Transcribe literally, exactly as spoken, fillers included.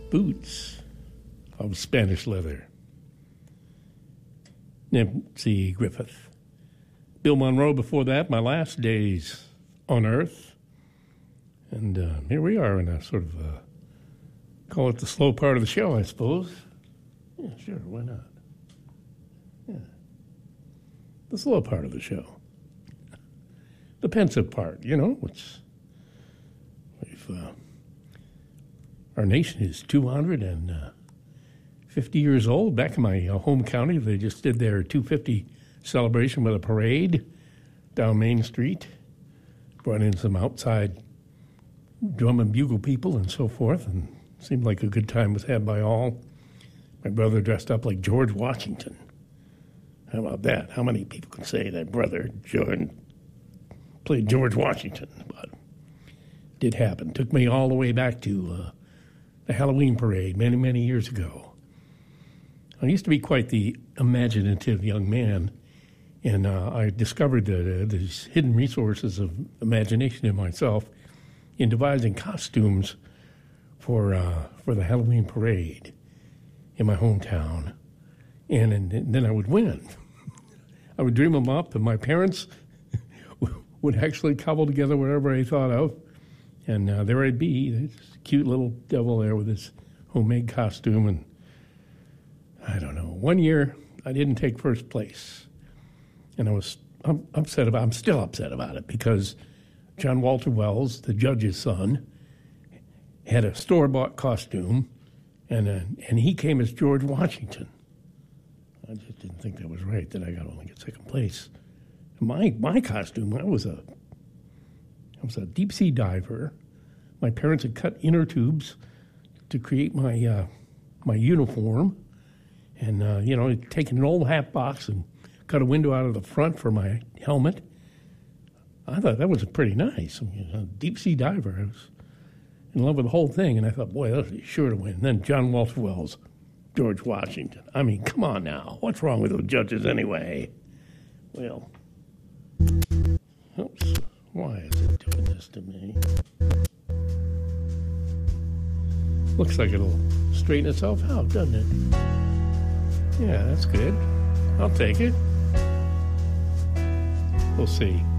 Boots of Spanish leather. Nancy Griffith. Bill Monroe before that, My Last Days on Earth. And uh, here we are in a sort of, uh, call it the slow part of the show, I suppose. Yeah, sure, why not? Yeah. The slow part of the show. The pensive part, you know, which we've, uh, our nation is two hundred fifty years old. Back in my uh, home county, they just did their two fifty celebration with a parade down Main Street. Brought in some outside drum and bugle people and so forth, and seemed like a good time was had by all. My brother dressed up like George Washington. How about that? How many people can say that brother George played George Washington? But it did happen. Took me all the way back to uh, the Halloween parade many, many years ago. I used to be quite the imaginative young man, and uh, I discovered the, uh, these hidden resources of imagination in myself in devising costumes for uh, for the Halloween parade in my hometown, and, and, and then I would win. I would dream them up, and my parents would actually cobble together whatever I thought of, and uh, there I'd be, this cute little devil there with his homemade costume, and I don't know. One year, I didn't take first place, and I was I'm upset about. I'm still upset about it because John Walter Wells, the judge's son, had a store-bought costume, and uh, and he came as George Washington. I just didn't think that was right. That I got only get second place. My my costume, I was a I was a deep sea diver. My parents had cut inner tubes to create my uh, my uniform. And, uh, you know, taken an old hat box and cut a window out of the front for my helmet. I thought that was pretty nice. I mean, a deep-sea diver. I was in love with the whole thing, and I thought, boy, that was sure to win. And then John Walter Wells, George Washington. I mean, come on now. What's wrong with those judges anyway? Well, oops, why is it doing this to me? Looks like it'll straighten itself out, doesn't it? Yeah, that's good. I'll take it. We'll see.